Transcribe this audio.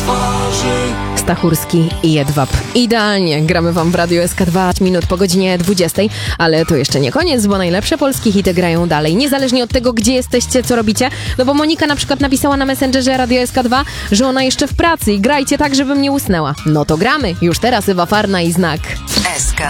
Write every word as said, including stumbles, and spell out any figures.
twarzy. Stachurski i Jedwab. Idealnie, gramy wam w Radio S K dwa minut po godzinie dwudziestej, ale to jeszcze nie koniec, bo najlepsze polskie hity grają dalej, niezależnie od tego, gdzie jesteście, co robicie, no bo Monika na przykład napisała na Messengerze Radio S K dwa, że ona jeszcze w pracy i grajcie tak, żebym nie usnęła. No to gramy, już teraz Ewa Farna i Znak. S K